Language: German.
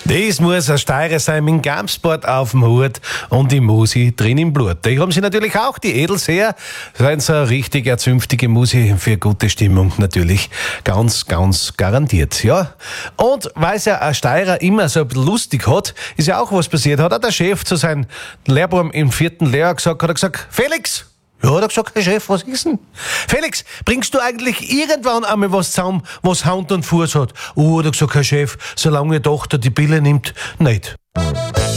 Das muss ein Steirer sein mit dem Kampfsport auf dem Hut und die Musi drin im Blut. Die haben sie natürlich auch, die Edelseher, seien so eine richtig erzünftige Musi für gute Stimmung natürlich. Ganz, ganz garantiert, ja. Und weil es ja ein Steirer immer so ein bisschen lustig hat, ist ja auch was passiert. Hat auch der Chef zu seinem Lehrbuben im 4. Lehrjahr gesagt, Felix! Ja, hat er gesagt, Herr Chef, was ist denn? Felix, bringst du eigentlich irgendwann einmal was zusammen, was Hand und Fuß hat? Hat er gesagt, Herr Chef, solange Ihre Tochter die Pille nimmt, nicht.